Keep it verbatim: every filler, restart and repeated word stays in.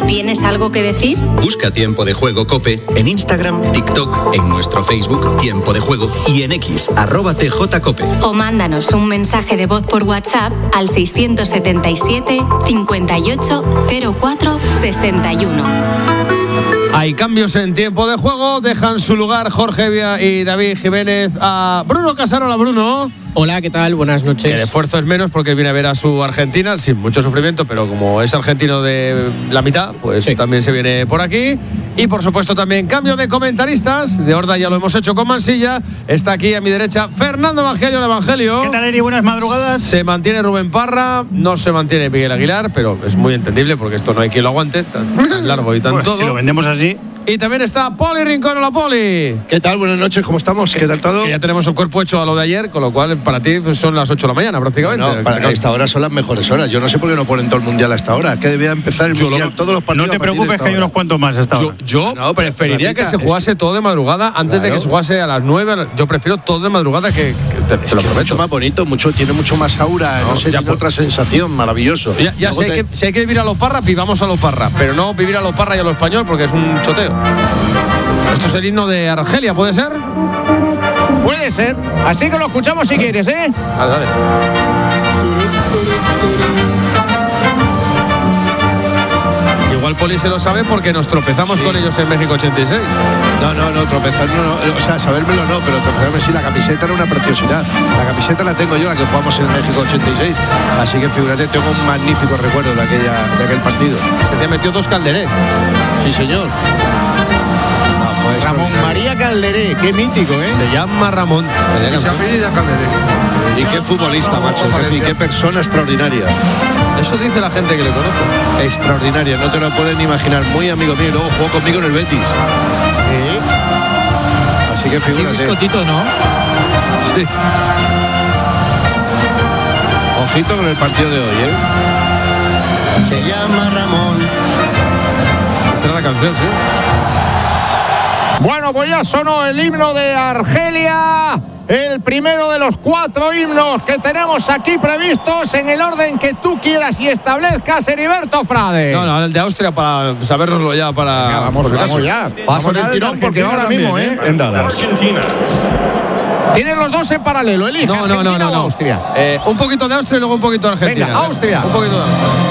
¿Tienes algo que decir? Busca Tiempo de Juego COPE en Instagram, TikTok, en nuestro Facebook Tiempo de Juego y en X, arroba tjcope. O mándanos un mensaje de voz por WhatsApp al seiscientos setenta y siete, cincuenta y ocho, cero cuatro, sesenta y uno. Hay cambios en Tiempo de Juego. Dejan su lugar Jorge Vía y David Jiménez a Bruno Casarola. Bruno. Hola, ¿qué tal? Buenas noches. El esfuerzo es menos porque viene a ver a su Argentina sin mucho sufrimiento, pero como es argentino de la mitad, pues sí, también se viene por aquí. Y por supuesto también cambio de comentaristas. De Horda ya lo hemos hecho con Mansilla. Está aquí a mi derecha Fernando Evangelio, el Evangelio. ¿Qué tal, Eri? Buenas madrugadas. Se mantiene Rubén Parra, no se mantiene Miguel Aguilar, pero es muy entendible porque esto no hay quien lo aguante, tan, tan largo y tan pues todo. Si lo vendemos así. Y también está Poli Rincón. Hola, Poli. ¿Qué tal? Buenas noches, ¿cómo estamos? ¿Qué tal todo? Que ya tenemos el cuerpo hecho a lo de ayer, con lo cual para ti pues, son las ocho de la mañana prácticamente. No, para esta hora son las mejores horas. Yo no sé por qué no ponen todo el mundial a esta hora. Que debía empezar el yo mundial, lo, todos los partidos. No te preocupes que hay unos cuantos más hasta ahora. Yo, yo no, preferiría que se jugase todo de madrugada antes claro. de que se jugase a las nueve. Yo prefiero todo de madrugada que, que te, te lo prometo. Mucho más bonito, mucho, tiene mucho más aura, no, no sé, ya tiene otra sensación, maravilloso. Ya, ya si, hay te... que, si hay que vivir a los Parra, vivamos a los Parra, pero no vivir a los Parra y a lo español porque es un choteo. Esto es el himno de Argelia, ¿puede ser? Puede ser. Así que lo escuchamos si quieres, ¿eh? Dale, dale. Igual Poli se lo sabe porque nos tropezamos sí. con ellos en México ochenta y seis. No, no, no, tropezarme no, o sea, sabérmelo no, pero tropezarme sí, la camiseta era una preciosidad. La camiseta la tengo yo, la que jugamos en México ochenta y seis. Así que fíjate, tengo un magnífico recuerdo de, aquella, de aquel partido. Se te metió dos Calderé. Sí, señor. Ramón María Calderé, qué mítico, ¿eh? Se llama Ramón. Se apellida Calderé. Y qué futbolista, macho. Y qué persona extraordinaria. Eso dice la gente que le conoce. Extraordinaria, no te lo puedes ni imaginar. Muy amigo mío, luego jugó conmigo en el Betis. Sí. Así que figúrate. Sí, biscotito, ¿no? Sí. Ojito con el partido de hoy, ¿eh? Se llama Ramón. Esa era la canción, sí. Bueno, pues ya sonó el himno de Argelia, el primero de los cuatro himnos que tenemos aquí previstos en el orden que tú quieras y establezcas, Heriberto Frade. No, no, el de Austria para sabernoslo ya, para... Venga, vamos, vamos ya. Vamos del tirón porque ahora mismo, ¿eh? En Dallas. Tienen los dos en paralelo, elige no, no, Argentina no, no, o no. Austria. Eh, un poquito de Austria y luego un poquito de Argentina. Venga, Austria. Un poquito de Austria.